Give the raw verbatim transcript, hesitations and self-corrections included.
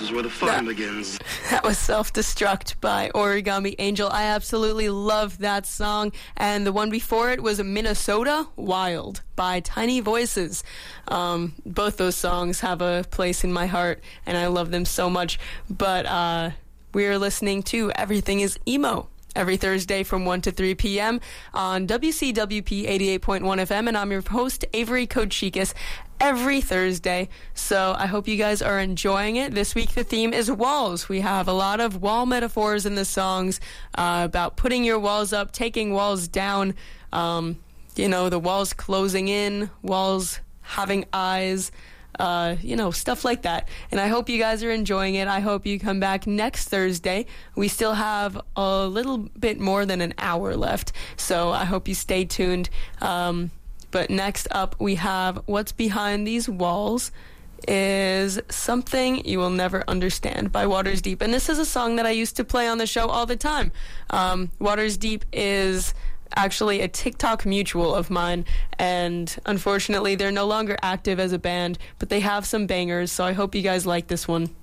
is where the fun that, begins. That was Self-Destruct by Origami Angel. I absolutely love that song. And the one before it was Minnesota Wild by Tiny Voices. Um, both those songs have a place in my heart, and I love them so much. But uh, we're listening to Everything is Emo every Thursday from one to three p.m. on W C W P eighty-eight point one F M, and I'm your host, Avery Kochikas, every Thursday. So I hope you guys are enjoying it. This week the theme is walls. We have a lot of wall metaphors in the songs uh, about putting your walls up, taking walls down, um, you know, the walls closing in, walls having eyes, Uh, you know, stuff like that. And I hope you guys are enjoying it. I hope you come back next Thursday. We still have a little bit more than an hour left, so I hope you stay tuned. Um, but next up, we have What's Behind These Walls is Something You Will Never Understand by Waters Deep. And this is a song that I used to play on the show all the time. Um, Waters Deep is actually a TikTok mutual of mine, and unfortunately they're no longer active as a band, but they have some bangers, so I hope you guys like this one.